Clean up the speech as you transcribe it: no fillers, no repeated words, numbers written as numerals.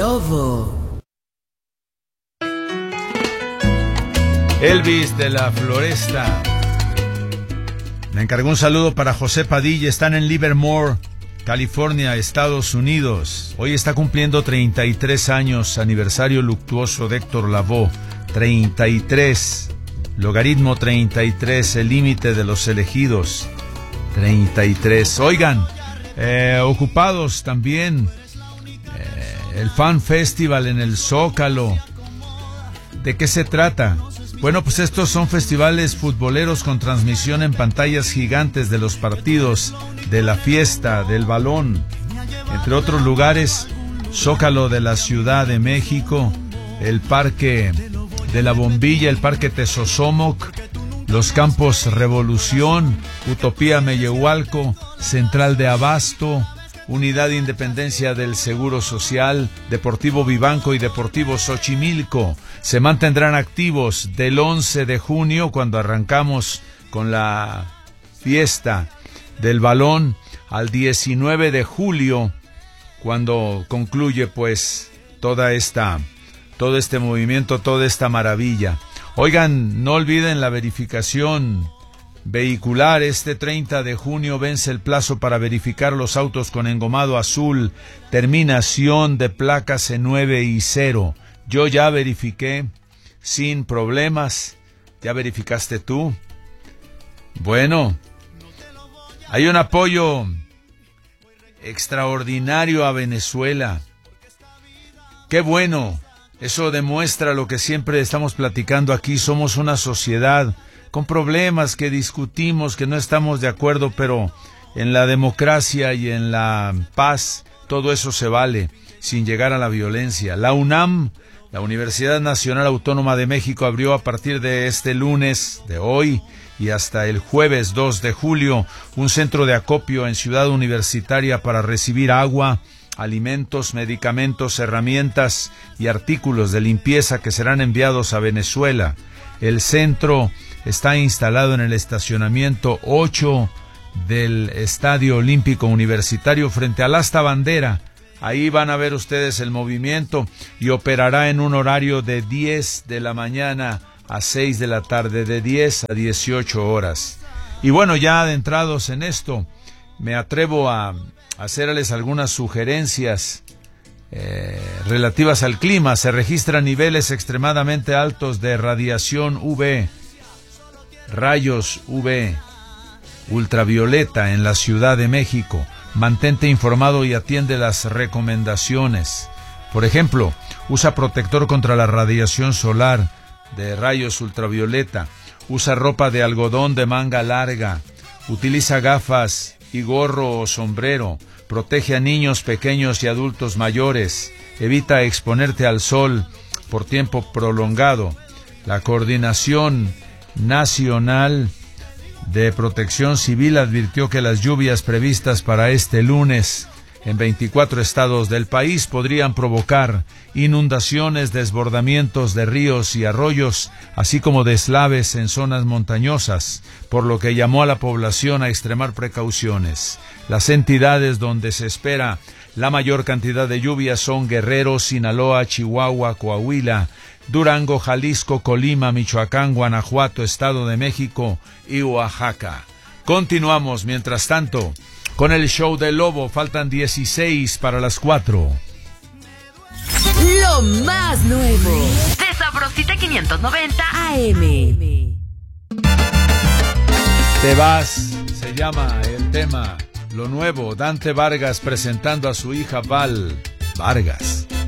Lobo. Elvis de la Floresta. Me encargó un saludo para José Padilla. Están en Livermore, California, Estados Unidos. Hoy está cumpliendo 33 años, aniversario luctuoso de Héctor Lavoe. 33, logaritmo 33, el límite de los elegidos. 33. Oigan, ocupados también el Fan Festival en el Zócalo. ¿De qué se trata? Bueno, pues estos son festivales futboleros con transmisión en pantallas gigantes de los partidos, de la fiesta, del balón. Entre otros lugares, Zócalo de la Ciudad de México, el Parque de la Bombilla, el Parque Tezosomoc, los Campos Revolución, Utopía Mellehualco, Central de Abasto, Unidad de Independencia del Seguro Social, Deportivo Vivanco y Deportivo Xochimilco. Se mantendrán activos del 11 de junio, cuando arrancamos con la fiesta del balón, al 19 de julio, cuando concluye pues todo este movimiento, toda esta maravilla. Oigan, no olviden la verificación vehicular. Este 30 de junio vence el plazo para verificar los autos con engomado azul, terminación de placas C9 y 0. Yo ya verifiqué sin problemas. ¿Ya verificaste tú? Bueno, hay un apoyo extraordinario a Venezuela. ¡Qué bueno! Eso demuestra lo que siempre estamos platicando aquí. Somos una sociedad con problemas, que discutimos, que no estamos de acuerdo, pero en la democracia y en la paz todo eso se vale, sin llegar a la violencia. La UNAM, la Universidad Nacional Autónoma de México, abrió a partir de este lunes, de hoy, y hasta el jueves 2 de julio, un centro de acopio en Ciudad Universitaria para recibir agua, alimentos, medicamentos, herramientas y artículos de limpieza que serán enviados a Venezuela. El centro está instalado en el estacionamiento 8 del Estadio Olímpico Universitario frente al asta bandera. Ahí van a ver ustedes el movimiento, y operará en un horario de 10 de la mañana a 6 de la tarde, de 10 a 18 horas. Y bueno, ya adentrados en esto, me atrevo a hacerles algunas sugerencias relativas al clima. Se registran niveles extremadamente altos de radiación UV, rayos UV, ultravioleta en la Ciudad de México. Mantente informado y atiende las recomendaciones. Por ejemplo, usa protector contra la radiación solar de rayos ultravioleta. Usa ropa de algodón de manga larga. Utiliza gafas y gorro o sombrero. Protege a niños pequeños y adultos mayores. Evita exponerte al sol por tiempo prolongado. La Coordinación Nacional de Protección Civil advirtió que las lluvias previstas para este lunes en 24 estados del país podrían provocar inundaciones, desbordamientos de ríos y arroyos, así como deslaves en zonas montañosas, por lo que llamó a la población a extremar precauciones. Las entidades donde se espera la mayor cantidad de lluvias son Guerrero, Sinaloa, Chihuahua, Coahuila, Durango, Jalisco, Colima, Michoacán, Guanajuato, Estado de México y Oaxaca. Continuamos, mientras tanto, con el show del Lobo. Faltan 16 para las 4. Lo más nuevo de Sabrosita 590 AM. Te vas, se llama el tema. Lo nuevo, Dante Vargas presentando a su hija Val Vargas.